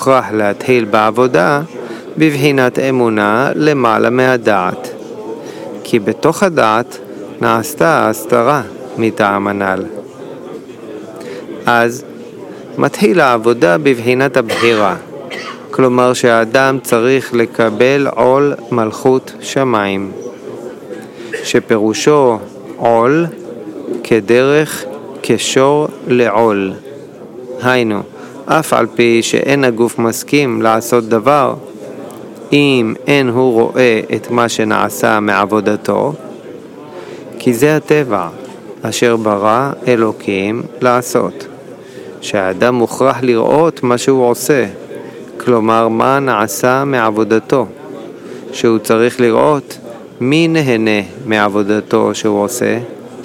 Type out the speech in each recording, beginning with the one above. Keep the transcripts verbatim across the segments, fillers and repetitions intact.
מוכרח להתחיל בעבודה בבחינת אמונה למעלה מהדעת, כי בתוך הדעת נעשתה ההסתרה מטעם הנ"ל. אז מתחיל העבודה בבחינת הבחירה, כלומר שהאדם צריך לקבל עול מלכות שמיים, שפירושו עול כדרך קשור לעול. היינו, אף על פי שאין הגוף מסכים לעשות דבר, אם אין הוא רואה את מה שנעשה מעבודתו, כי זה הטבע אשר ברא אלוקים לעשות, שהאדם מוכרח לראות מה שהוא עושה, כלומר מה נעשה מעבודתו, שהוא צריך לראות מי נהנה מעבודתו שהוא עושה.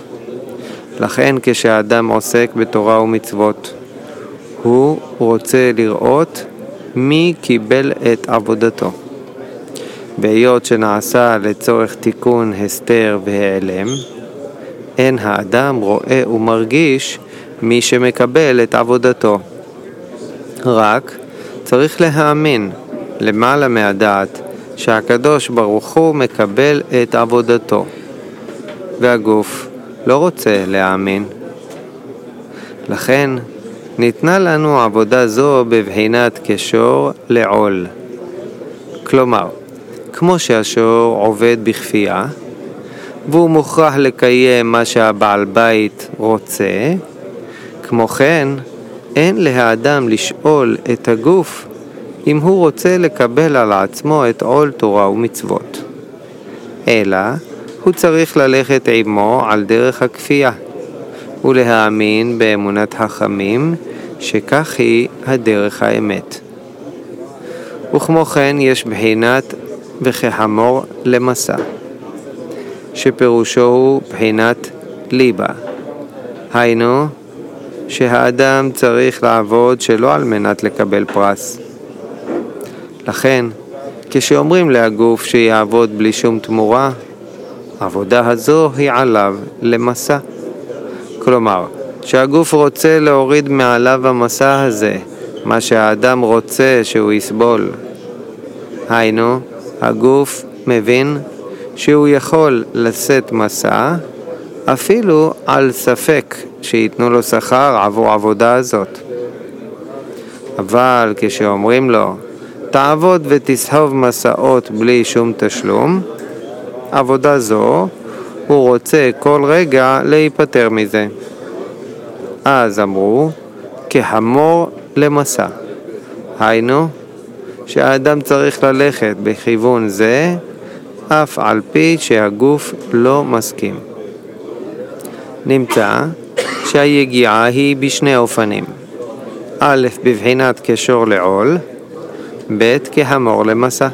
לכן כשהאדם עוסק בתורה ומצוות, הוא רוצה לראות מי קיבל את עבודתו. בהיות שנעשה לצורך תיקון הסתר והיעלם, אין האדם רואה ומרגיש מי שמקבל את עבודתו. רק צריך להאמין למעלה מהדעת שהקדוש ברוך הוא מקבל את עבודתו, והגוף לא רוצה להאמין. לכן ניתנה לנו עבודה זו בבחינת קשור לעול. כלומר, כמו שהשור עובד בכפייה, והוא מוכרח לקיים מה שהבעל בית רוצה, כמו כן, אין לאדם לשאול את הגוף אם הוא רוצה לקבל על עצמו את עול תורה ומצוות, אלא הוא צריך ללכת עמו על דרך הכפייה, ולהאמין באמונת חכמים שכך היא הדרך האמת. וכמו כן יש בחינת וכחמור למסע, שפירושו הוא בחינת ליבה. היינו, שהאדם צריך לעבוד שלא על מנת לקבל פרס. לכן, כשאומרים להגוף שיעבוד בלי שום תמורה, העבודה הזו היא עליו למסע. כלומר, שהגוף רוצה להוריד מעליו המסע הזה, מה שהאדם רוצה שהוא יסבול. היינו, הגוף מבין שהוא יכול לשאת מסע, אפילו על ספק שיתנו לו שכר עבור העבודה הזאת. אבל כשאומרים לו, תעבוד ותסחוב מסעות בלי שום תשלום, עבודה זו, הוא רוצה כל רגע להיפטר מזה. אז אמרו, כחמור למסע. היינו, שהאדם צריך ללכת בכיוון זה, אף על פי שהגוף לא מסכים. נמצא שהיגיעה היא בשני אופנים. א', בבחינת קשור לעול, ב', כחמור למסע.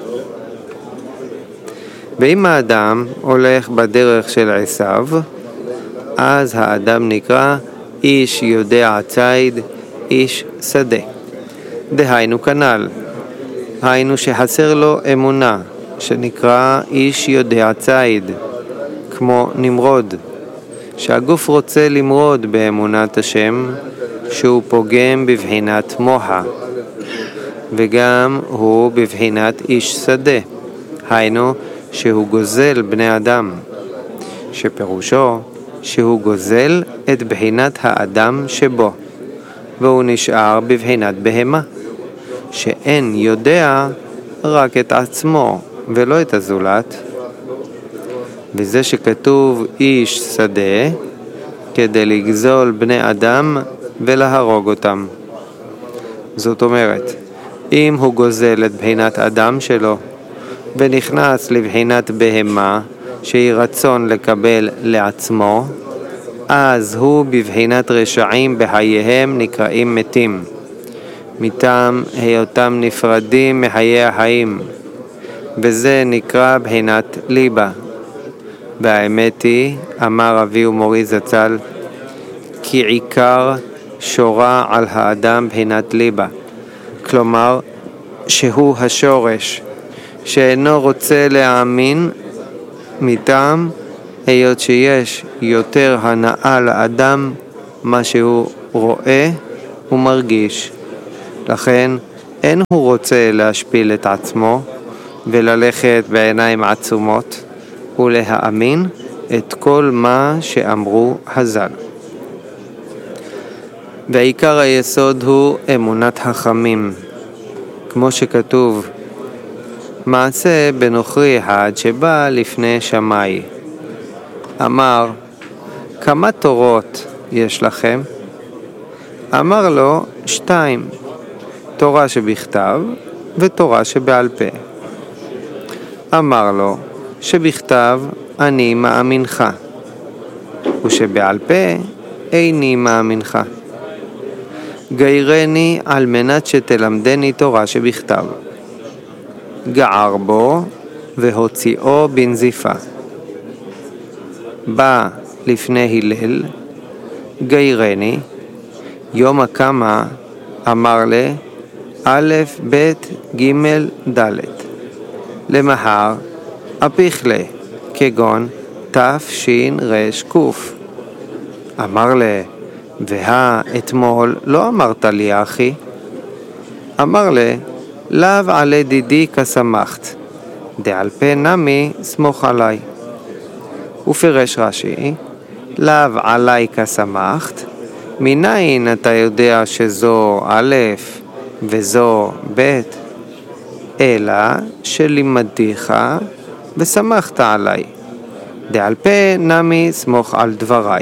ואם האדם הולך בדרך של עשיו, אז האדם נקרא איש יודע ציד, איש שדה. דהיינו כנ"ל, היינו שחסר לו אמונה, שנקרא איש יודע ציד, כמו נמרוד, שהגוף רוצה למרוד באמונת השם, שהוא פוגם בבחינת מוחה, וגם הוא בבחינת איש שדה, היינו שהוא גוזל בני אדם, שפירושו שהוא גוזל את בחינת האדם שבו, והוא נשאר בבחינת בהמה, שאין יודע רק את עצמו ולא את הזולת. וזה שכתוב איש שדה, כדי לגזול בני אדם ולהרוג אותם. זאת אומרת, אם הוא גוזל את בחינת אדם שלו ונכנס לבחינת בהמה שהיא רצון לקבל לעצמו, אז הוא בבחינת רשעים בחייהם נקראים מתים, מטעם היותם נפרדים מחיי החיים, וזה נקרא בחינת ליבה. והאמת היא, אמר אבי ומורי זצ"ל, כי עיקר שורה על האדם בחינת ליבה, כלומר שהוא השורש, שאינו רוצה להאמין מטעם היות שיש יותר הנאה לאדם מה שהוא רואה ומרגיש. לכן אין הוא רוצה להשפיל את עצמו וללכת בעיניים עצומות ולהאמין את כל מה שאמרו הז"ל. ועיקר היסוד הוא אמונת חכמים, כמו שכתוב, מעשה בנוכרי אחד שבא לפני שמאי. אמר, כמה תורות יש לכם? אמר לו, שתיים, תורה שבכתב ותורה שבעל פה. אמר לו, שבכתב אני מאמינך, ושבעל פה איני מאמינך. גיירני על מנת שתלמדני תורה שבכתב. גער בו והוציאו בנזיפה. בא לפני הלל, גיירני, יום הקמה אמר לה, א' ב' ג' ד'. למחר אפיך לה, כגון ת' ש' ר' ק'. אמר לה, והא אתמול לא אמרת לי אחי? אמר לה, לאו עלי דידי כשמחת, דעל פה נמי סמוך עלי. ופרש רש"י, לאו עלי כשמחת, מניין אתה יודע שזו א' וזו ב'? אלא שלימדתיך ושמחת עלי, דעל פה נמי סמוך על דבריי.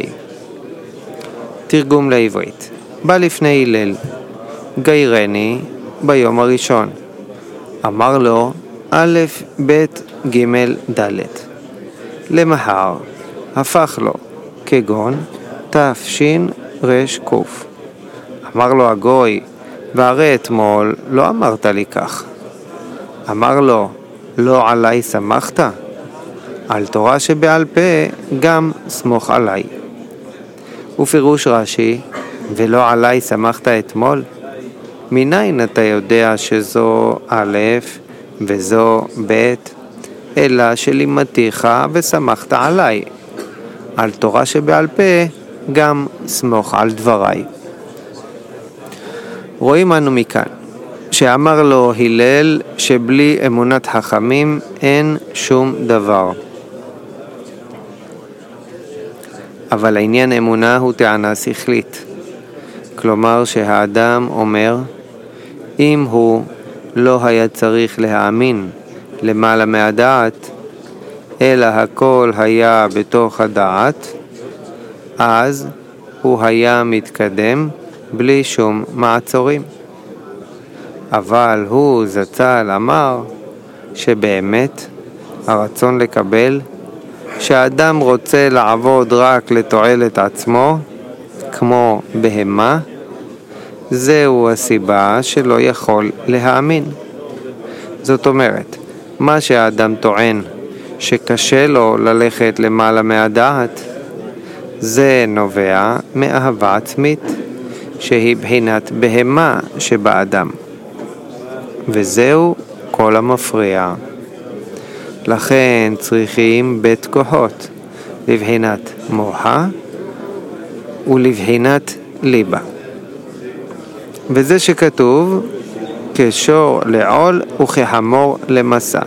תרגום לעברית. בא לפני הלל, גיירני ביום הראשון. אמר לו, א' ב' ג' ד'. למחר הפך לו, כגון ת' ש' ר' ק'. אמר לו הגוי, והרי אתמול לא אמרת לי כך. אמר לו, לא עלי שמחת? על תורה שבעל פה גם סמוך עלי. ופירוש רש"י, ולא עלי שמחת אתמול? מניין אתה יודע שזו א' וזו ב'? אלא שלימדתיך ושמחת עלי. על תורה שבעל פה גם סמוך על דבריי. רואים אנו מכאן שאמר לו הלל שבלי אמונת חכמים אין שום דבר. אבל העניין אמונה הוא טענה שכלית. כלומר שהאדם אומר, אם הוא לא היה צריך להאמין למעלה מהדעת, אלא הכל היה בתוך הדעת, אז הוא היה מתקדם בלי שום מעצורים. אבל הוא זצ"ל אמר שבאמת הרצון לקבל, שהאדם רוצה לעבוד רק לתועלת עצמו, כמו בהמה, זהו הסיבה שלא יכול להאמין. זאת אומרת, מה שהאדם טוען שקשה לו ללכת למעלה מהדעת, זה נובע מאהבה עצמית, שהיא בחינת בהמה שבאדם. וזהו כל המפריע. לכן צריכים בית כוחות, לבחינת מוחה ולבחינת ליבה. וזה שכתוב, כשור לעול וכחמור למסע.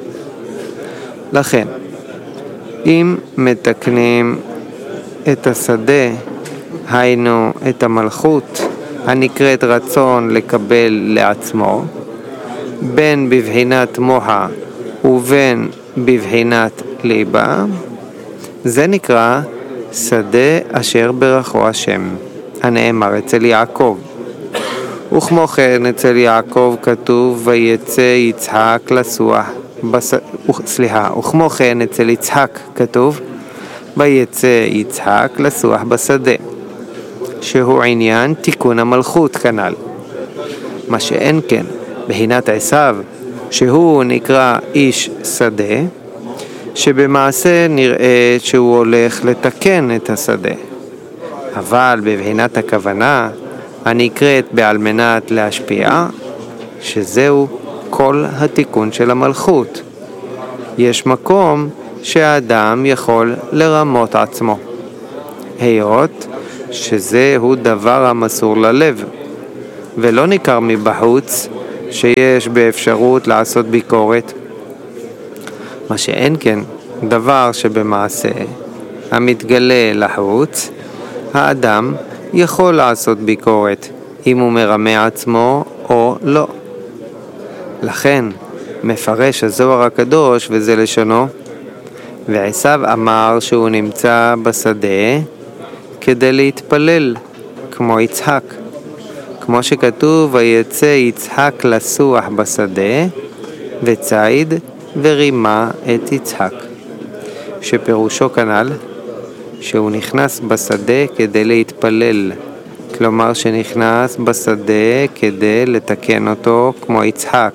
לכן, אם מתקנים את השדה, היינו את המלכות הנקראת רצון לקבל לעצמו, בין בבחינת מוחה ובין בבחינת ליבה, זה נקרא שדה אשר ברכו השם, הנאמר אצל יעקב. וכמו כן אצל יעקב כתוב ויצא יצחק לסוח בס... סליחה, וכמו כן אצל יצחק כתוב ויצא יצחק לסוח בשדה, שהוא עניין תיקון המלכות כנ"ל. מה שאין כן בחינת עשיו, שהוא נקרא איש שדה, שבמעשה נראה שהוא הולך לתקן את השדה, אבל בבחינת הכוונה הנקראת בעל מנת להשפיע, שזהו כל התיקון של המלכות. יש מקום שהאדם יכול לרמות עצמו, היות שזהו דבר המסור ללב, ולא ניכר מבחוץ, שיש באפשרות לעשות ביקורת, מה שאין כן דבר שבמעשה המתגלה לחוץ, האדם יכול לעשות ביקורת אם הוא מרמה עצמו או לא. לכן מפרש הזוהר הקדוש, וזה לשונו, ועשיו אמר שהוא נמצא בשדה כדי להתפלל כמו יצחק, כמו שכתוב ויצא יצחק לסוח בשדה וציד ורימה את יצחק, שפירושו כנ"ל שהוא נכנס בשדה כדי להתפלל, כלומר שנכנס בשדה כדי לתקן אותו כמו יצחק.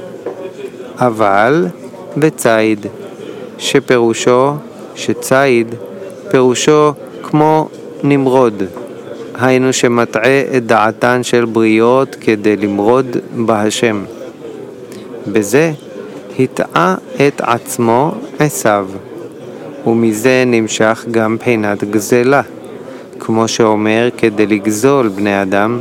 אבל וציד, שפירושו שציד פירושו כמו נמרוד, היינו שמטעה את דעתן של בריות כדי למרוד בהשם. בזה הטעה את עצמו עשיו, ומזה נמשך גם בחינת גזלה, כמו שאומר כדי לגזול בני אדם.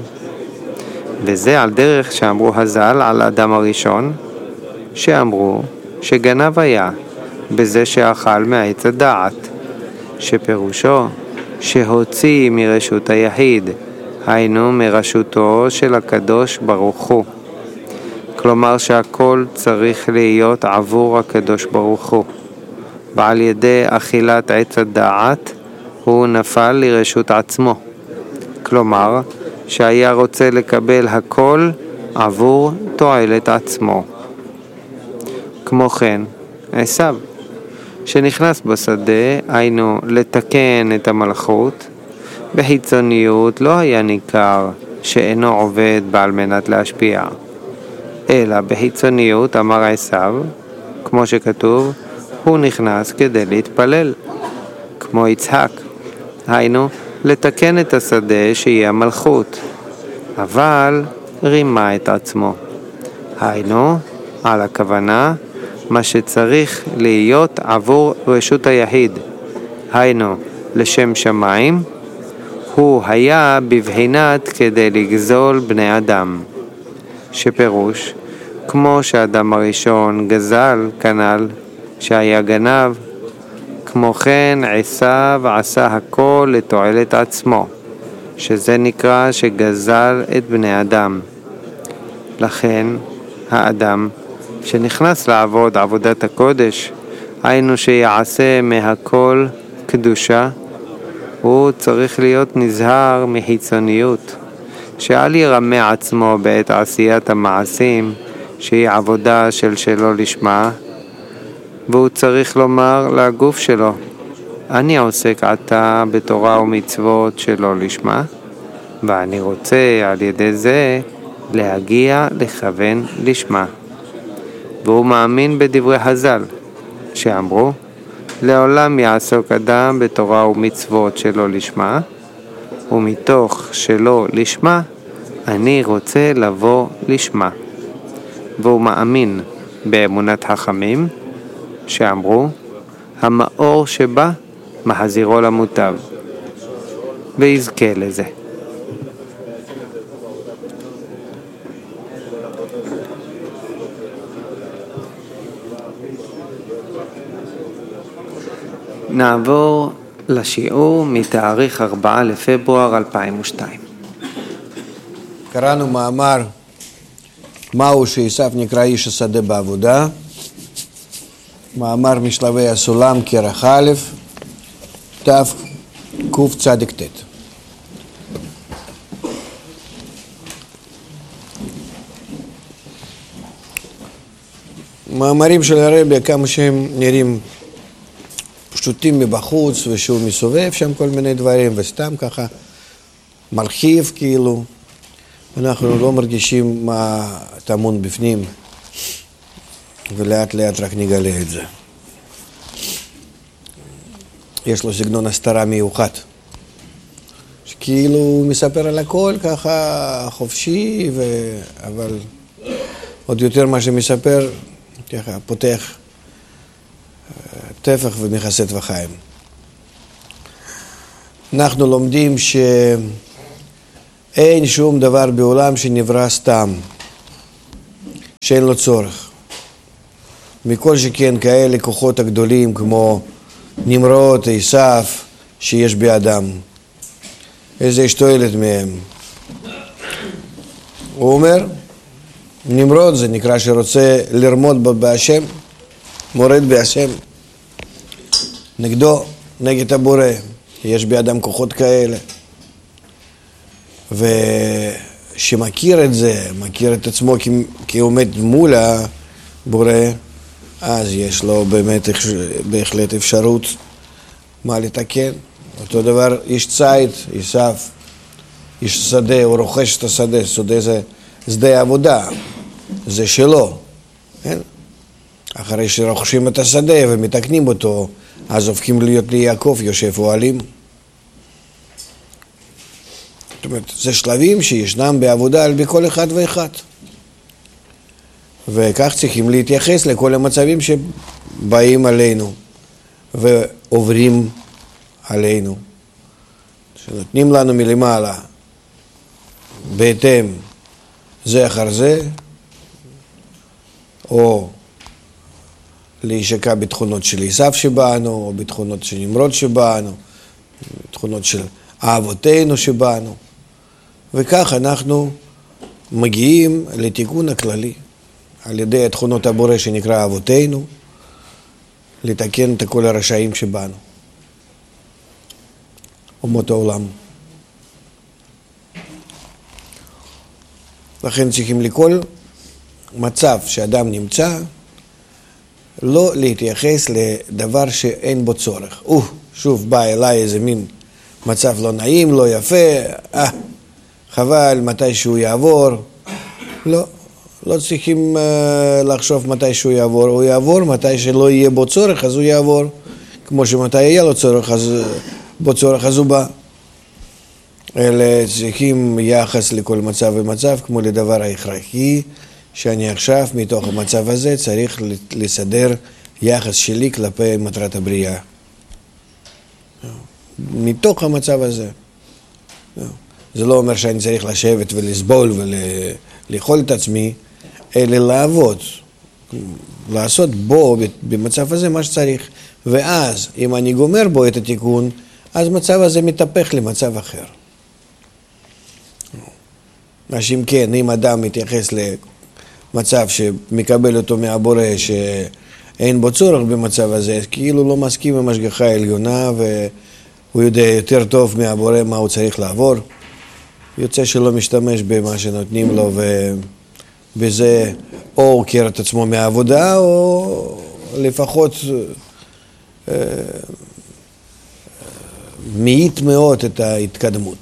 וזה על דרך שאמרו הז"ל על אדם הראשון, שאמרו שגנב היה בזה שאכל מעץ הדעת, שפירושו שהוציא מרשות היחיד, היינו מרשותו של הקדוש ברוך הוא. כלומר שהכל צריך להיות עבור הקדוש ברוך הוא, ועל ידי אכילת עץ הדעת הוא נפל לרשות עצמו, כלומר שהיה רוצה לקבל הכל עבור תועלת עצמו. כמו כן עשיו, שנכנס בשדה, היינו לתקן את המלכות, בחיצוניות לא היה ניכר שאינו עובד בעל מנת להשפיע, אלא בחיצוניות אמר עשיו, כמו שכתוב, הוא נכנס כדי להתפלל, כמו יצחק, היינו לתקן את השדה שיהיה המלכות, אבל רימה את עצמו, היינו על הכוונה מה שצריך להיות עבור רשות היחיד, היינו לשם שמיים, הוא היה בבחינת כדי לגזול בני אדם, שפירוש כמו שאדם הראשון גזל כנ"ל שהיה גנב, כמו כן עשיו עשה הכל לתועלת עצמו, שזה נקרא שגזל את בני אדם. לכן האדם שנכנס לעבוד עבודת הקודש, היינו שיעשה מהכל קדושה, הוא צריך להיות נזהר מחיצוניות, שאל ירמה עצמו בעת עשיית המעשים שהיא עבודה של שלא לשמה, והוא צריך לומר לגוף שלו, אני עוסק עתה בתורה ומצוות שלא לשמה, ואני רוצה על ידי זה להגיע לכוון לשמה. והוא מאמין בדברי חז"ל שאמרו, לעולם יעסוק אדם בתורה ומצוות שלא לשמה, ומתוך שלא לשמה אני רוצה לבוא לשמה. והוא מאמין באמונת חכמים שאמרו, המאור שבא מחזירו למוטב, ויזכה לזה. נעבור לשיעור מתאריך ארבעה לפברואר אלפיים ושתיים. קראנו מאמר מהו שעשיו נקרא איש השדה בעבודה, מאמר משלבי הסולם כרך א', תקצ"ט. מאמרים של הרבי, כמה שהם נראים פשוטים מבחוץ, ושהוא מסובב שם כל מיני דברים, וסתם ככה מרחיב כאילו, אנחנו לא מרגישים מה טמון בפנים, ולאט לאט רק נגלה את זה. יש לו סגנון הסתרה מיוחד, שכאילו הוא מספר על הכל ככה חופשי, ו... אבל עוד יותר מה שמספר, ככה פותח טפח ומכסה טפחיים. אנחנו לומדים שאין שום דבר בעולם שנברא סתם. שאין לו צורך. מכל שכן כאלה כוחות הגדולים כמו נמרוד, עשיו, שיש באדם. איזה יש תועלת מהם? הוא אומר, נמרוד זה נקרא שרוצה לרמוד בהשם, מורד בהשם, נגדו, נגד הבורא. יש באדם כוחות כאלה. ושמכיר את זה, מכיר את עצמו כעומד מול הבורא, אז יש לו באמת בהחלט אפשרות מה לתקן. אותו דבר איש ציד, עשיו, איש שדה, הוא רוכש את השדה, שדה זה שדה העבודה, זה שלו. כן? אחרי שרוכשים את השדה ומתקנים אותו, אז הופכים להיות ליעקב יושב אוהלים. זאת אומרת, זה שלבים שישנם בעבודה על בכל אחד ואחד. וכך צריכים להתייחס לכל המצבים שבאים עלינו ועוברים עלינו. שנותנים לנו מלמעלה, בהתאם זה אחר זה, או להישקע בתכונות של עשיו שבאנו, או בתכונות של נמרוד שבאנו, בתכונות של אהבותינו שבאנו. וכך אנחנו מגיעים לתיקון הכללי, על ידי תכונות הבורא שנקרא אהבותינו, לתקן את כל הרשעים שבאנו. אומות העולם. לכן צריכים לכל מצב שאדם נמצא, לא להתייחס לדבר שאין בו צורך. או, שוב בא אליי איזה מין מצב לא נעים, לא יפה, אה, חבל, מתי שהוא יעבור. לא, לא צריכים uh, לחשוב מתי שהוא יעבור. הוא יעבור, מתי שלא יהיה בו צורך, אז הוא יעבור. כמו שמתי יהיה לו צורך, אז בו צורך, אז הוא בא. אלה צריכים יחס לכל מצב ומצב, כמו לדבר ההכרחי, שאני עכשיו מתוך המצב הזה צריך לסדר יחס שלי כלפי מטרת הבריאה. מתוך המצב הזה. זה לא אומר שאני צריך לשבת ולסבול ולאכול את עצמי, אלא לעבוד, לעשות בו במצב הזה מה שצריך. ואז אם אני גומר בו את התיקון, אז מצב הזה מתהפך למצב אחר. אנשים כן, אם אדם מתייחס למצב שמקבל אותו מהבורא שאין בו צורך במצב הזה, כאילו לא מסכים עם השגחה העליונה והוא יודע יותר טוב מהבורא מה הוא צריך לעבור, יוצא שלא משתמש במה שנותנים לו ובזה או הוא קיר את עצמו מהעבודה או לפחות אה, מעיט מאוד את ההתקדמות.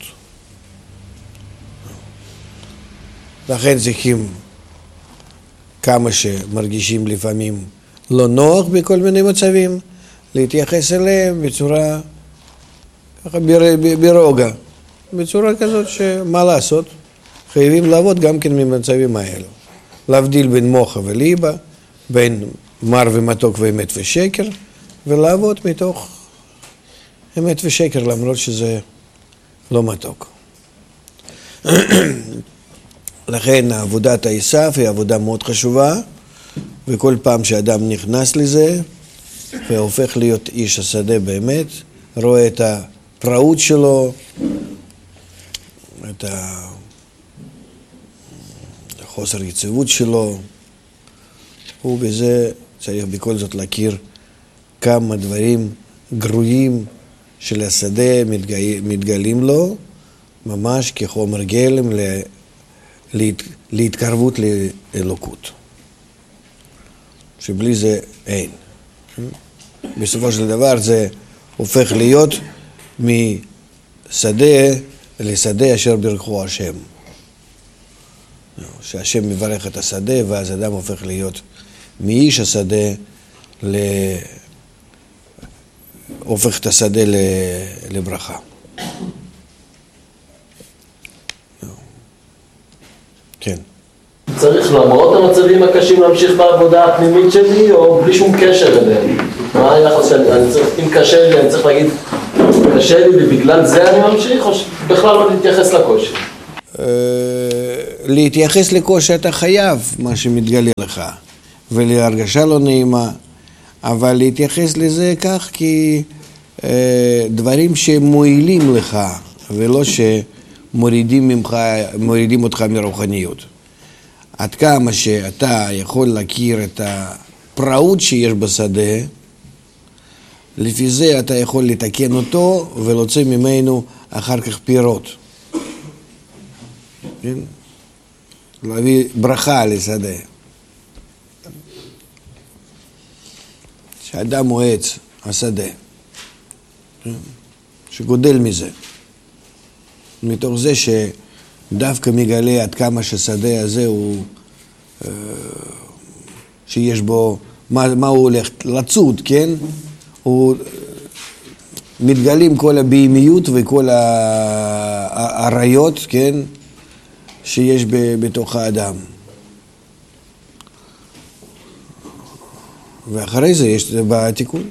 לכן צריכים כמה שמרגישים לפעמים לא נוח בכל מיני מצבים, להתייחס אליהם בצורה ככה ברוגע, בצורה כזאת שמה לעשות, חייבים לעבוד גם כן ממצבים האלו. להבדיל בין מוחה וליבה, בין מר ומתוק ואמת ושקר, ולעבוד מתוך אמת ושקר למרות שזה לא מתוק. לכן עבודת עשיו היא עבודה מאוד חשובה, וכל פעם שאדם נכנס לזה והופך להיות איש השדה באמת, רואה את הפראות שלו, את החוסר יציבות שלו, ובזה צריך בכל זאת להכיר כמה דברים גרועים של השדה מתגלים לו, ממש כחומר גלם להת, להתקרבות לאלוקות. שבלי זה אין. בסופו של דבר זה הופך להיות משדה לשדה אשר ברכו השם. שהשם מברך את השדה ואז אדם הופך להיות מאיש השדה ל... הופך את השדה לברכה. כן. צריך למרות המצבים הקשים להמשיך בעבודה הפנימית שלי או בלי שום קשר אליהם? מה היחס שלי? אני צריך, אם קשה לי, אני צריך להגיד, קשה לי ובגלל זה אני ממשיך או בכלל לא להתייחס לקושי? להתייחס לכל שאתה חייב, מה שמתגלה לך, ולהרגשה לא נעימה, אבל להתייחס לזה כך כי דברים שמועילים לך, ולא שמורידים ממך, מורידים אותך מרוחניות. עד כמה שאתה יכול להכיר את הפראות שיש בשדה, לפי זה אתה יכול לתקן אותו ולהוציא ממנו אחר כך פירות. כן? להביא ברכה לשדה. שאדם הוא עץ, השדה, שגודל מזה. מתוך זה שדווקא מגלה עד כמה שהשדה הזה הוא, שיש בו, מה, מה הוא הולך לצוד, כן? הוא מתגלים כל הבהמיות וכל העריות, כן? שיש בתוך האדם. ואחרי זה יש בתיקון.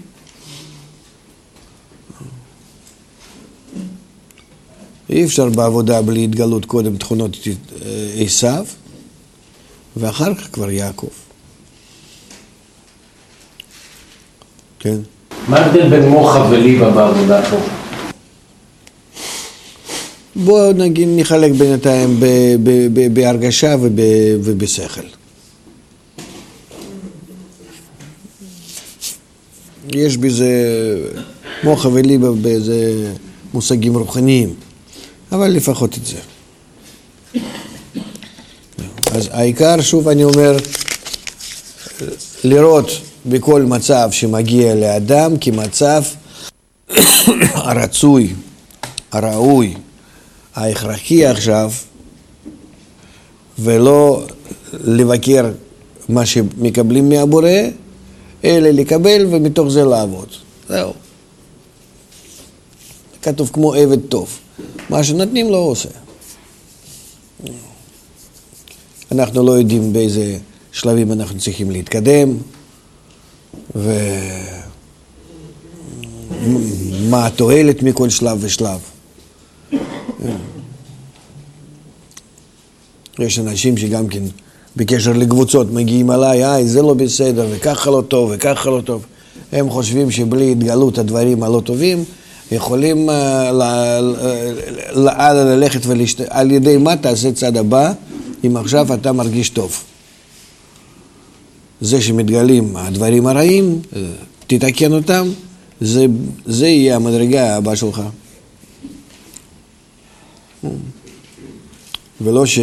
אי אפשר בעבודה בלי התגלות קודם תכונות עשיו, ואחר כך כבר יעקב. כן? מה ההבדל בין מוחא וליבה בעבודה פה? בואו נגיד נחלק בינתיים בהרגשה ובשכל. יש בזה מוחא וליבה באיזה מושגים רוחניים, אבל לפחות את זה. אז העיקר, שוב אני אומר, לראות בכל מצב שמגיע לאדם כמצב הרצוי, הראוי, ההכרחי עכשיו, ולא לבקר מה שמקבלים מהבורא, אלא לקבל ומתוך זה לעבוד. זהו. כתוב כמו עבד טוב. מה שנותנים לא עושה. אנחנו לא יודעים באיזה שלבים אנחנו צריכים להתקדם, ומה התועלת מכל שלב ושלב. יש אנשים שגם כן בקשר לקבוצות מגיעים עליי, איי, זה לא בסדר, וככה לא טוב, וככה לא טוב. הם חושבים שבלי התגלות הדברים הלא טובים, יכולים ללכת ולשת... על ידי מה תעשה צד הבא, אם עכשיו אתה מרגיש טוב. זה שמתגלים הדברים הרעים, תתקן אותם, זה, זה יהיה המדרגה הבאה שלך. ולא ש...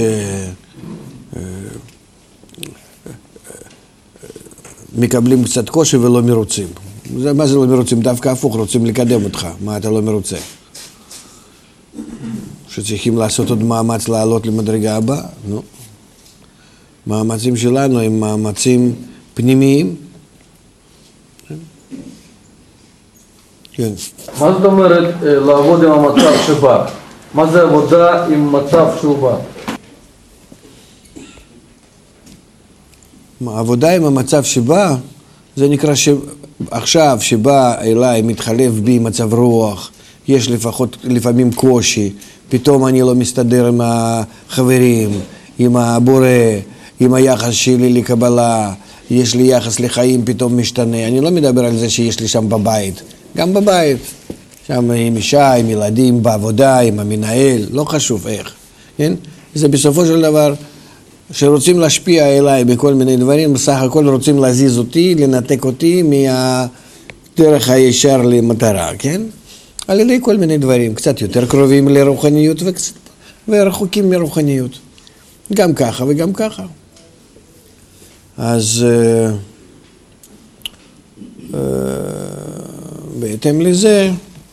מקבלים קצת קושי ולא מרוצים. זה, מה זה לא מרוצים? דווקא הפוך, רוצים לקדם אותך. מה אתה לא מרוצה? שצריכים לעשות עוד מאמץ לעלות למדרגה הבאה? נו. מאמצים שלנו הם מאמצים פנימיים. כן. מה זאת אומרת לעבוד עם המצב שבא? מה זה עבודה עם מצב שהוא בא? העבודה עם המצב שבא, זה נקרא שעכשיו שבא אליי, מתחלף בי מצב רוח, יש לפחות לפעמים קושי, פתאום אני לא מסתדר עם החברים, עם הבורא, עם היחס שלי לקבלה, יש לי יחס לחיים פתאום משתנה. אני לא מדבר על זה שיש לי שם בבית, גם בבית, שם עם אישה, עם ילדים, בעבודה, עם המנהל, לא חשוב איך, כן? זה בסופו של דבר שרוצים להשפיע אליי בכל מיני דברים, בסך הכל רוצים להזיז אותי, לנתק אותי מהדרך הישר למטרה, כן? על ידי כל מיני דברים, קצת יותר קרובים לרוחניות וקצת ורחוקים מרוחניות. גם ככה וגם ככה. אז uh, uh, בהתאם לזה,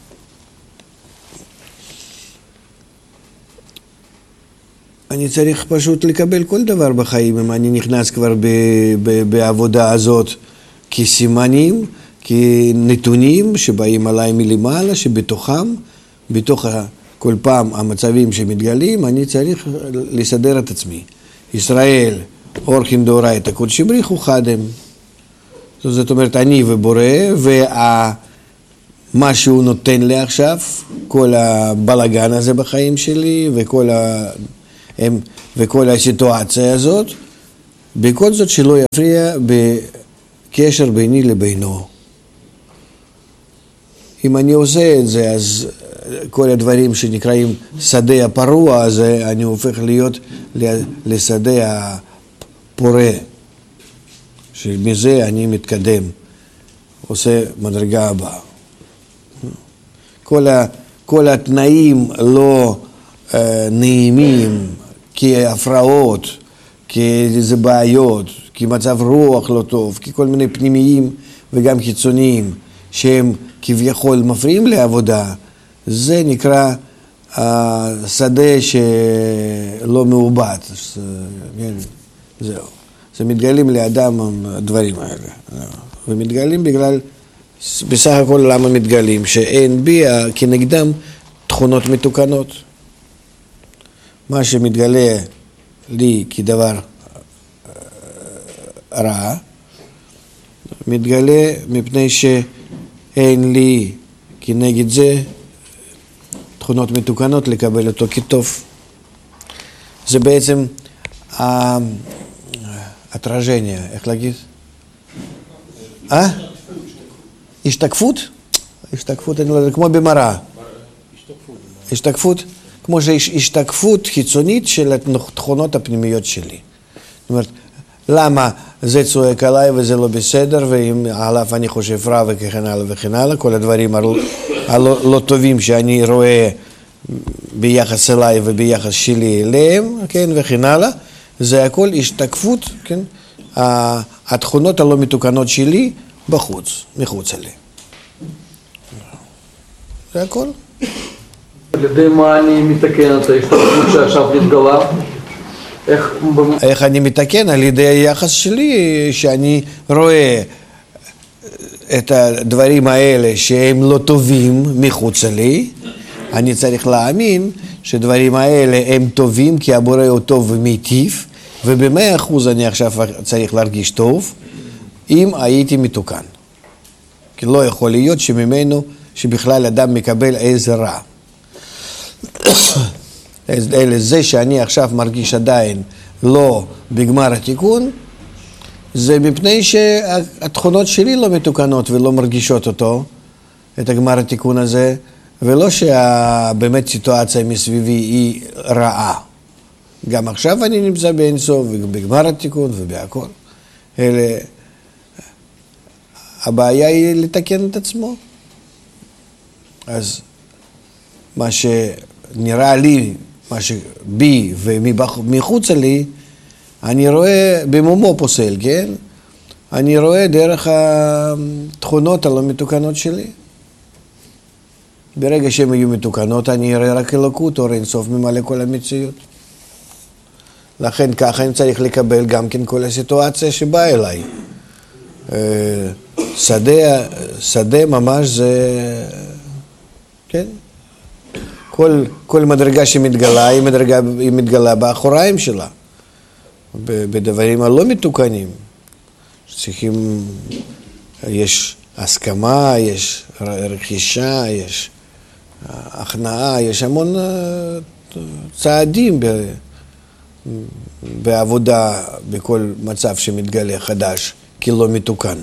אני צריך פשוט לקבל כל דבר בחיים, אם אני נכנס כבר ב, ב, בעבודה הזאת כסימנים, כנתונים שבאים עליי מלמעלה, שבתוכם, בתוך כל פעם המצבים שמתגלים, אני צריך לסדר את עצמי. ישראל, אורחים דאורייתא קודשי בריחו חדם. זאת אומרת, אני ובורא, ומה שהוא נותן לי עכשיו, כל הבלגן הזה בחיים שלי, וכל ה... הם, וכל הסיטואציה הזאת, בכל זאת שלא יפריע בקשר ביני לבינו. אם אני עושה את זה, אז כל הדברים שנקראים שדה הפרוע הזה, אני הופך להיות לשדה הפורה, שמזה אני מתקדם, עושה מדרגה הבאה. כל, ה, כל התנאים לא אה, נעימים, כהפרעות, כאיזה בעיות, כמצב רוח לא טוב, ככל מיני פנימיים וגם חיצוניים, שהם כביכול מפריעים לעבודה, זה נקרא השדה שלא מעובד. זהו. זה מתגלים לאדם הדברים האלה. ומתגלים בגלל, בסך הכל למה מתגלים? שאין בי כנגדם תכונות מתוקנות. מה שמתגלה לי כדבר רע, מתגלה מפני שאין לי כנגד זה תכונות מתוקנות לקבל אותו כטוב. זה בעצם התרז'ניה, איך להגיד? אה? השתקפות? השתקפות, אני לא יודע, כמו במראה. השתקפות? כמו שיש השתקפות חיצונית של התכונות הפנימיות שלי. זאת אומרת, למה זה צועק עליי וזה לא בסדר, ואם עליו אני חושב רע וכן הלאה וכן הלאה, כל הדברים הלא, הלא, לא טובים שאני רואה ביחס אליי וביחס שלי אליהם, כן, וכן הלאה, זה הכל השתקפות, כן, התכונות הלא מתוקנות שלי בחוץ, מחוץ אליהם. זה הכל. על ידי מה אני מתקן את ההשתקפות שעכשיו נתגלה? איך... איך אני מתקן? על ידי היחס שלי, שאני רואה את הדברים האלה שהם לא טובים מחוץ לי, אני צריך להאמין שדברים האלה הם טובים כי הבורא הוא טוב ומיטיב, ובמאה אחוז אני עכשיו צריך להרגיש טוב אם הייתי מתוקן. כי לא יכול להיות שממנו, שבכלל אדם מקבל איזה רע. אלא זה שאני עכשיו מרגיש עדיין לא בגמר התיקון, זה מפני שהתכונות שלי לא מתוקנות ולא מרגישות אותו, את הגמר התיקון הזה, ולא שבאמת סיטואציה מסביבי היא רעה. גם עכשיו אני נמצא באינסוף ובגמר התיקון ובהכל. אלה, הבעיה היא לתקן את עצמו. אז מה שנראה לי, מה שבי ומחוץ לי, אני רואה במומו פוסל, כן? אני רואה דרך התכונות הלא מתוקנות שלי. ברגע שהן יהיו מתוקנות, אני אראה רק אלוקות, אור אינסוף ממלא כל המציאות. לכן ככה אני צריך לקבל גם כן כל הסיטואציה שבאה אליי. שדה, שדה ממש זה, כן? כל, כל מדרגה שמתגלה, היא, מדרגה, היא מתגלה באחוריים שלה. בדברים הלא מתוקנים. צריכים, יש הסכמה, יש רכישה, יש הכנעה, יש המון צעדים ב, בעבודה, בכל מצב שמתגלה חדש, כי לא מתוקן.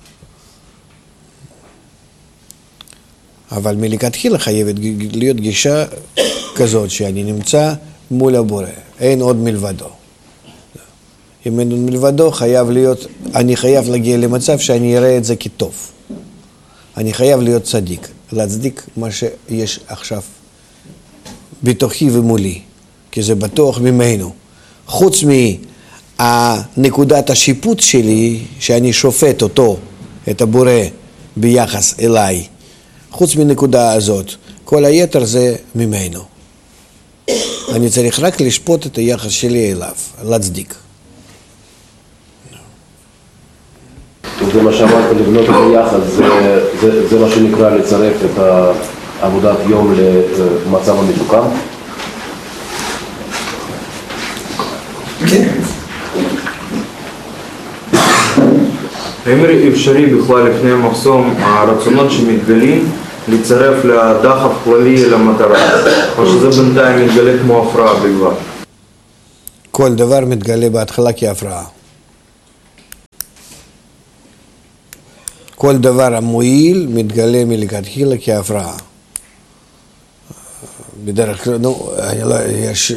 אבל מלכתחילה חייבת להיות גישה כזאת שאני נמצא מול הבורא, אין עוד מלבדו. אם אין עוד מלבדו, חייב להיות, אני חייב להגיע למצב שאני אראה את זה כטוב. אני חייב להיות צדיק, להצדיק מה שיש עכשיו בתוכי ומולי, כי זה בטוח ממנו. חוץ מהנקודת השיפוט שלי, שאני שופט אותו, את הבורא, ביחס אליי, חוץ מנקודה הזאת, כל היתר זה ממנו. אני צריך רק לשפוט את היחס שלי אליו, להצדיק. זה מה שאמרת, לבנות את היחס, זה, זה, זה מה שנקרא לצרף את עבודת יום למצב המתוקן? כן. האם אפשרי בכלל לפני המחסום הרצונות שמתגלים לצרף לדחף כללי למטרה, או שזה בינתיים מתגלה כמו הפרעה בלבד? כל דבר מתגלה בהתחלה כהפרעה. כל דבר המועיל מתגלה מלכתחילה כהפרעה. בדרך כלל, נו, יש,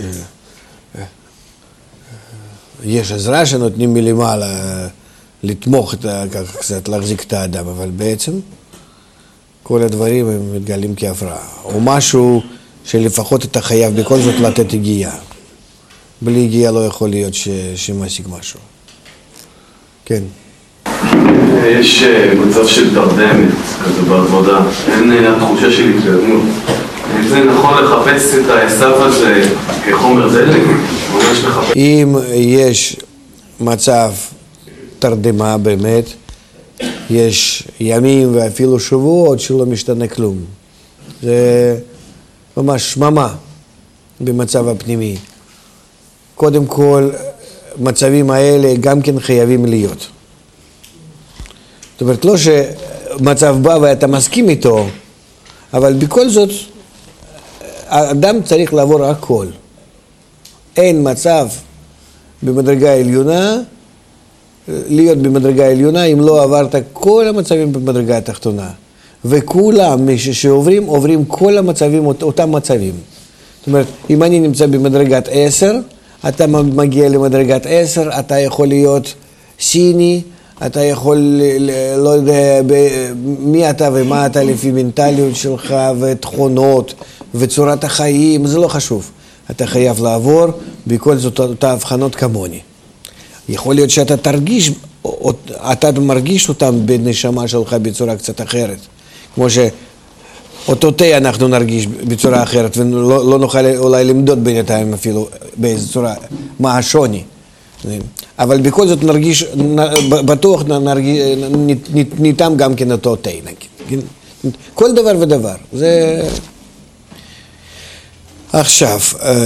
יש עזרה שנותנים מלמעלה לתמוך, קצת להחזיק את האדם, אבל בעצם כל הדברים הם מתגלים כהפרעה. או משהו שלפחות אתה חייב בכל זאת לתת הגיעה. בלי הגיעה לא יכול להיות ש, שמשיג משהו. כן. יש מצב של תרדמת כזה בעבודה, אין התחושה של התקדמות. האם זה נכון לחפש את העשב הזה כחומר דלק? אם יש מצב תרדמה באמת, יש ימים ואפילו שבועות שלא משתנה כלום. זה ממש שממה במצב הפנימי. קודם כל, מצבים האלה גם כן חייבים להיות. זאת אומרת, לא שמצב בא ואתה מסכים איתו, אבל בכל זאת, האדם צריך לעבור הכל. אין מצב במדרגה עליונה, להיות במדרגה עליונה, אם לא עברת כל המצבים במדרגה התחתונה. וכולם, מי שעוברים, עוברים כל המצבים, אותם מצבים. זאת אומרת, אם אני נמצא במדרגת עשר, אתה מגיע למדרגת עשר, אתה יכול להיות סיני, אתה יכול, לא יודע, מי אתה ומה אתה לפי מנטליות שלך ותכונות וצורת החיים, זה לא חשוב. אתה חייב לעבור בכל זאת אותה הבחנות כמוני. יכול להיות שאתה תרגיש, אתה מרגיש אותם בנשמה שלך בצורה קצת אחרת. כמו שאותו תה אנחנו נרגיש בצורה אחרת, ולא לא נוכל אולי למדוד בינתיים אפילו באיזו צורה, מה השוני. אבל בכל זאת נרגיש, בטוח נרגיש, ניתם גם כן אותו תה, נגיד. כל דבר ודבר. זה... עכשיו,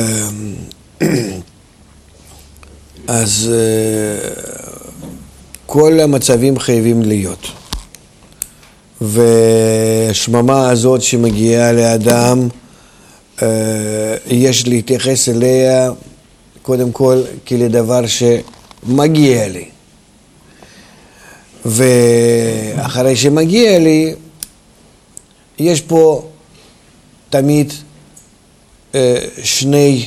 אז כל המצבים חייבים להיות. והשממה הזאת שמגיעה לאדם, יש להתייחס אליה קודם כל כלדבר שמגיע לי. ואחרי שמגיע לי, יש פה תמיד שני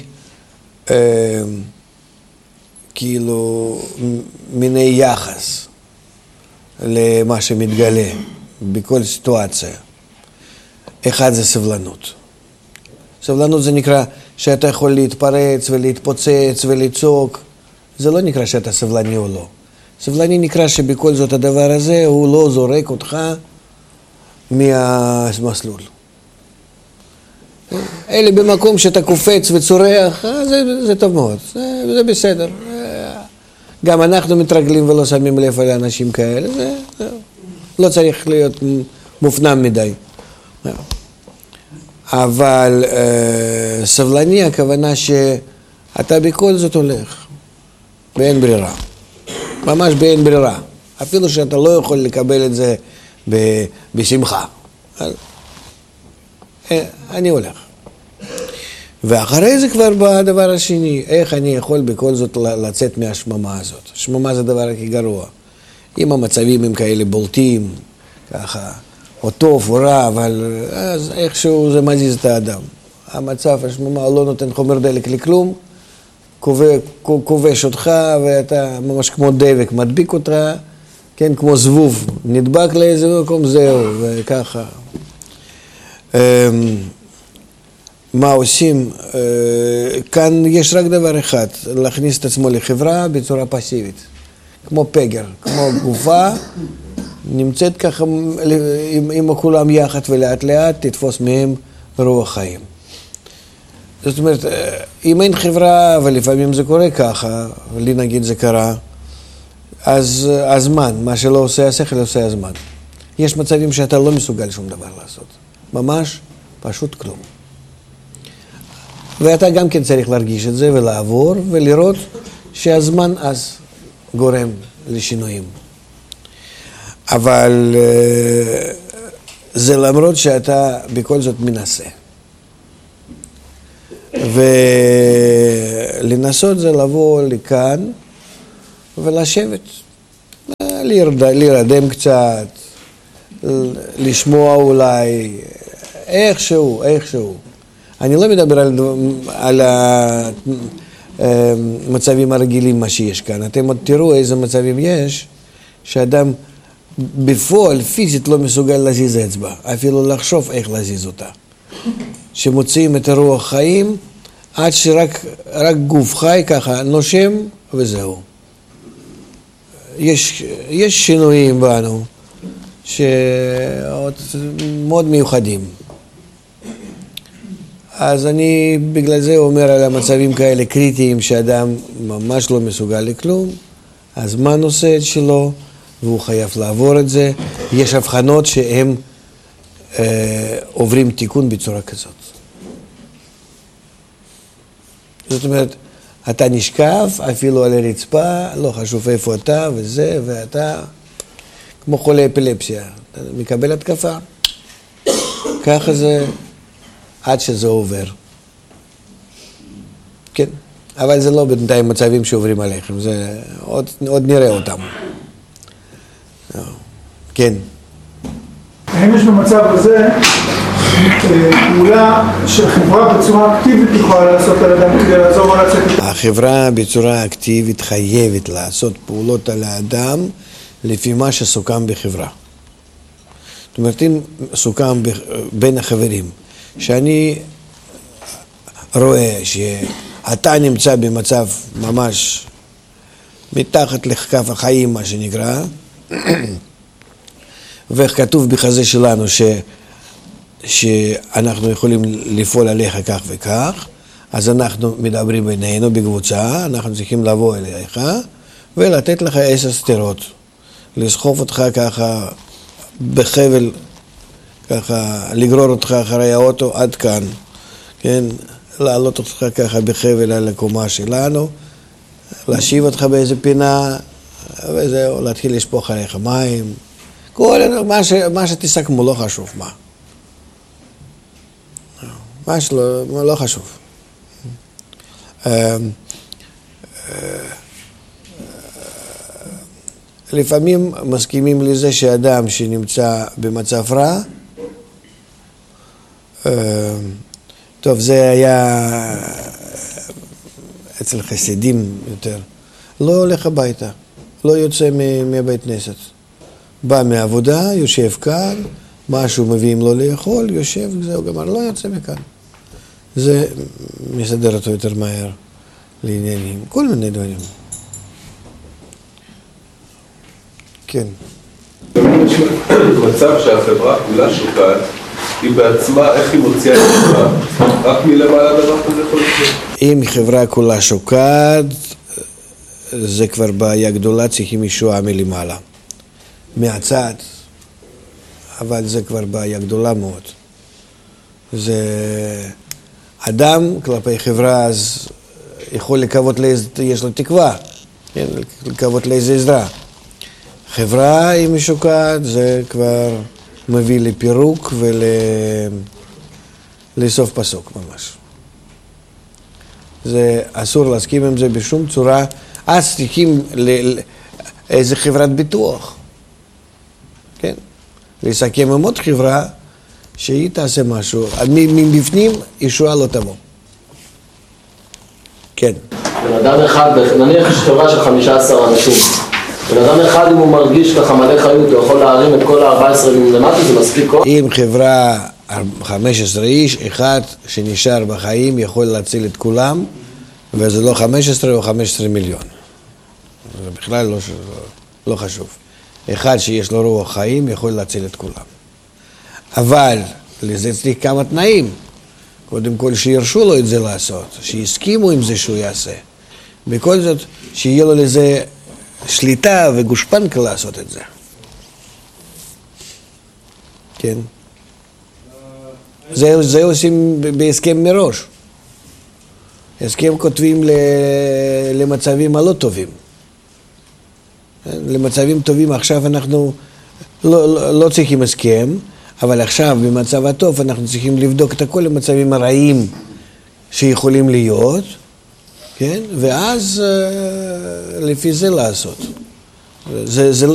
כאילו מיני יחס למה שמתגלה בכל סיטואציה. אחד זה סבלנות. סבלנות זה נקרא שאתה יכול להתפרץ ולהתפוצץ ולצעוק. זה לא נקרא שאתה סבלני או לא. סבלני נקרא שבכל זאת הדבר הזה הוא לא זורק אותך מהמסלול. אלה במקום שאתה קופץ וצורח, זה, זה טוב מאוד, זה, זה בסדר. גם אנחנו מתרגלים ולא שמים לב על אנשים כאלה, זה, זה לא צריך להיות מופנם מדי. אבל אה, סבלני הכוונה שאתה בכל זאת הולך, באין ברירה, ממש באין ברירה, אפילו שאתה לא יכול לקבל את זה ב, בשמחה. אני הולך. ואחרי זה כבר בא הדבר השני, איך אני יכול בכל זאת לצאת מהשממה הזאת. השממה זה הדבר הכי גרוע. אם המצבים הם כאלה בולטים, ככה, או טוב או רע, אבל אז איכשהו זה מזיז את האדם. המצב, השממה לא נותן חומר דלק לכלום, כובש אותך ואתה ממש כמו דבק, מדביק אותך, כן, כמו זבוב, נדבק לאיזה מקום, זהו, וככה. מה עושים? כאן יש רק דבר אחד, להכניס את עצמו לחברה בצורה פסיבית, כמו פגר, כמו גופה, נמצאת ככה עם, עם כולם יחד ולאט לאט תתפוס מהם רוח חיים. זאת אומרת, אם אין חברה, ולפעמים זה קורה ככה, לי נגיד זה קרה, אז הזמן, מה שלא עושה השכל עושה הזמן. יש מצבים שאתה לא מסוגל שום דבר לעשות. ממש פשוט כלום. ואתה גם כן צריך להרגיש את זה ולעבור ולראות שהזמן אז גורם לשינויים. אבל זה למרות שאתה בכל זאת מנסה. ולנסות זה לבוא לכאן ולשבת, להירדם קצת, לשמוע אולי, איכשהו, איכשהו. אני לא מדבר על, על המצבים הרגילים מה שיש כאן. אתם עוד תראו איזה מצבים יש, שאדם בפועל פיזית לא מסוגל להזיז אצבע, אפילו לחשוב איך להזיז אותה. שמוציאים את הרוח חיים, עד שרק רק גוף חי ככה נושם וזהו. יש, יש שינויים בנו שעוד מאוד מיוחדים. אז אני בגלל זה אומר על המצבים כאלה קריטיים שאדם ממש לא מסוגל לכלום, הזמן עושה את שלו והוא חייב לעבור את זה. יש הבחנות שהם אה, עוברים תיקון בצורה כזאת. זאת אומרת, אתה נשכב אפילו על הרצפה, לא חשוב איפה אתה וזה, ואתה כמו חולה אפילפסיה, אתה מקבל התקפה. ככה זה עד שזה עובר. כן, אבל זה לא בינתיים מצבים שעוברים עליכם, זה עוד, עוד נראה אותם. כן. האם יש במצב הזה פעולה שחברה בצורה אקטיבית יכולה לעשות על אדם כדי לעזור או לצאת? החברה בצורה אקטיבית חייבת לעשות פעולות על האדם לפי מה שסוכם בחברה. זאת אומרת, אם סוכם בין החברים, שאני רואה שאתה נמצא במצב ממש מתחת לכף החיים, מה שנקרא, וכתוב בחזה שלנו ש, שאנחנו יכולים לפעול עליך כך וכך, אז אנחנו מדברים בינינו בקבוצה, אנחנו צריכים לבוא אליך ולתת לך עשר סתירות, לסחוף אותך ככה בחבל, ככה לגרור אותך אחרי האוטו עד כאן, כן? לעלות אותך ככה בחבל על הקומה שלנו, להשיב אותך באיזה פינה, וזהו, להתחיל לשפוך עליך מים, כל מה, ש, מה שתסכמו, לא חשוב מה. מה שלא, לא חשוב. לפעמים מסכימים לזה שאדם שנמצא במצב רע, טוב, זה היה אצל חסידים יותר, לא הולך הביתה, לא יוצא מבית כנסת. בא מעבודה, יושב כאן, משהו מביאים לו לאכול, יושב, זהו גמר, לא יוצא מכאן. זה מסדר אותו יותר מהר לעניינים, כל מיני דברים. כן. מצב שהחברה כולה שוקעת, היא בעצמה, איך היא מוציאה את עצמה? רק מלמעלה דבר כזה יכול לקרות? אם חברה כולה שוקעת, זה כבר בעיה גדולה, צריכים ישועה מלמעלה. מהצד, אבל זה כבר בעיה גדולה מאוד. זה אדם כלפי חברה, אז יכול לקוות לאיזה, יש לו תקווה, כן? לקוות לאיזה עזרה. חברה, אם היא שוקעת, זה כבר מביא לפירוק ולסוף פסוק ממש. זה אסור להסכים עם זה בשום צורה. אז צריכים איזה חברת ביטוח. כן? לסכם עם עוד חברה שהיא תעשה משהו. מבפנים ישועה לא תבוא. כן. בן אדם אחד, נניח יש חברה של חמישה עשר אנשים. בן אדם אחד, אם הוא מרגיש ככה מלא חיות, הוא יכול להרים את כל ה-ארבע עשרה למטה, זה מספיק כוח? אם חברה חמש עשרה איש, אחד שנשאר בחיים יכול להציל את כולם, וזה לא חמש עשרה או חמש עשרה מיליון. זה בכלל לא, לא חשוב. אחד שיש לו רוח חיים יכול להציל את כולם. אבל לזה צריך כמה תנאים. קודם כל שירשו לו את זה לעשות, שיסכימו עם זה שהוא יעשה. בכל זאת, שיהיה לו לזה שליטה וגושפנקה לעשות את זה. כן? זה, זה עושים בהסכם מראש. הסכם כותבים למצבים הלא טובים. למצבים טובים עכשיו אנחנו לא, לא, לא צריכים הסכם, אבל עכשיו במצב הטוב אנחנו צריכים לבדוק את כל המצבים הרעים שיכולים להיות, כן? ואז לפי זה לעשות. זה, זה